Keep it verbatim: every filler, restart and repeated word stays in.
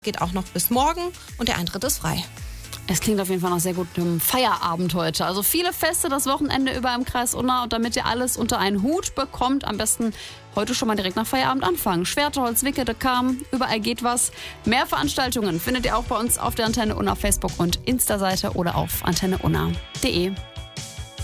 Geht auch noch bis morgen und der Eintritt ist frei. Es klingt auf jeden Fall nach sehr gutem Feierabend heute. Also viele Feste das Wochenende über im Kreis Unna. Und damit ihr alles unter einen Hut bekommt, am besten heute schon mal direkt nach Feierabend anfangen. Schwertholz, Wickede, Kam, überall geht was. Mehr Veranstaltungen findet ihr auch bei uns auf der Antenne Unna Facebook- und Insta-Seite oder auf antenne unna punkt de.